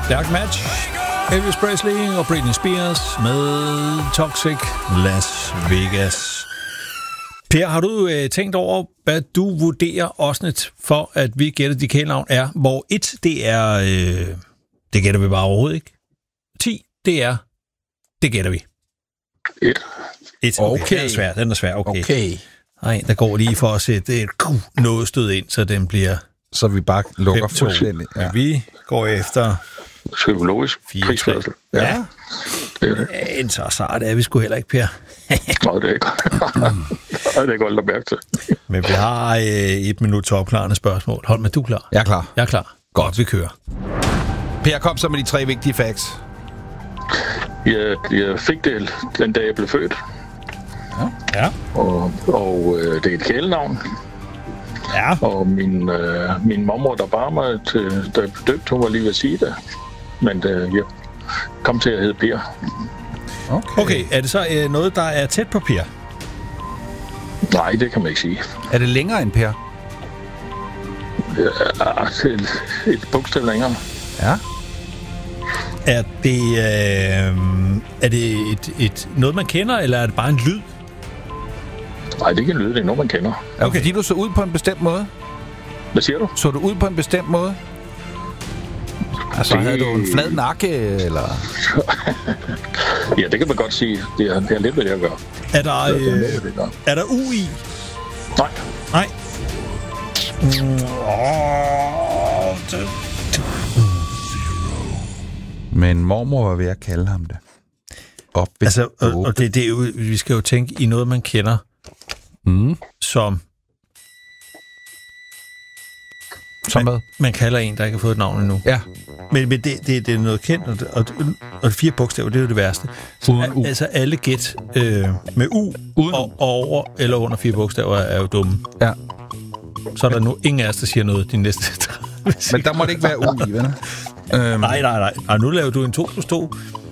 Stærk match. Elvis Presley og Britney Spears med Toxic Las Vegas. Per, har du tænkt over, hvad du vurderer Osnet for, at vi gætter de kælenavn er? Hvor 1, det er... det gætter vi bare overhovedet ikke. 10, det er... Det gætter vi. 1. Okay. Den er svær. Okay. Nej, der går lige for at sætte noget stød ind, så den bliver... Så vi bare lukker fuldstændig. Ja. Vi går efter... Psykologisk prisførsel. Ja. Men så sart er vi sgu heller ikke, Per. Nå, det er ikke. Det er godt at mærke til. Men vi har 1 minut til opklarende spørgsmål. Holm, er du klar? Jeg er klar. Jeg er klar. Godt, vi kører. Per, kom så med de 3 vigtige facts. Jeg fik det den dag, jeg blev født. Ja. Og det er et kælenavn. Ja. Og min mormor, der bar mig, da jeg blev døbt, hun var lige ved at sige det. Men jeg kom til at hedde Per. Okay, er det så noget, der er tæt på Per? Nej, det kan man ikke sige. Er det længere end Per? Et bogstav længere. Ja. Er det noget, man kender, eller er det bare en lyd? Nej, det er ikke en lyd, det er noget, man kender. Okay. Fordi du så ud på en bestemt måde? Hvad siger du? Så du ud på en bestemt måde? Altså, havde du en flad nakke, eller? Ja, det kan man godt sige. Det er lidt, hvad jeg gør. Er der U i? Nej. Men mormor var ved at kalde ham det. Altså, og det er jo, vi skal jo tænke i noget, man kender, som hvad? Man kalder en, der ikke har fået et navn endnu. Ja. Men det er noget kendt, og 4 bogstaver, det er jo det værste. Altså alle gæt med U og over eller under 4 bogstaver er jo dumme. Ja. Så er der nu ingen af os, der siger noget de næste 30 Men der må det ikke være U i, vel? Nej. Nu laver du en 2+2.